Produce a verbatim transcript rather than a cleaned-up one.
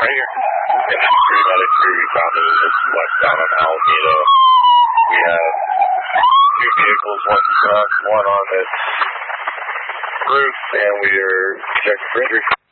Right here. Yeah, three medic crew. We found it just westbound on Alameda. We have two vehicles, one truck, one on this roof, and we are checking for injury.